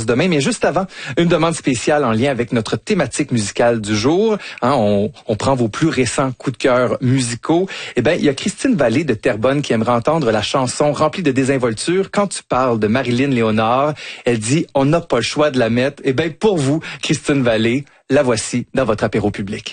demain. Mais juste avant, une demande spéciale en lien avec notre thématique musicale du jour. On prend vos plus récents coups de cœur musicaux. Eh bien, il y a Christine Vallée de Terrebonne qui aimerait entendre la chanson remplie de désinvolture. Quand tu parles de Marilyn Léonard, elle dit « On n'a pas le choix de la mettre ». Eh bien, pour vous, Christine Vallée, la voici dans votre apéro public.